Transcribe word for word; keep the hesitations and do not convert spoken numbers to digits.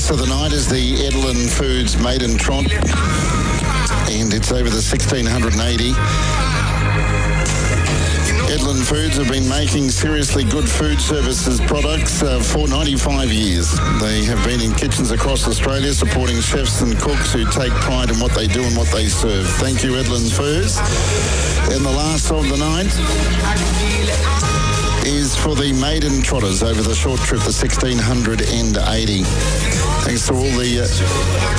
race of the night is the Edlin Foods Maiden Trot, and it's over the sixteen eighty. Edlin Foods have been making seriously good food services products uh, for ninety-five years. They have been in kitchens across Australia supporting chefs and cooks who take pride in what they do and what they serve. Thank you, Edlin Foods. And the last of the night is for the Maiden Trotters over the short trip, the sixteen eighty. Thanks to all the... Uh,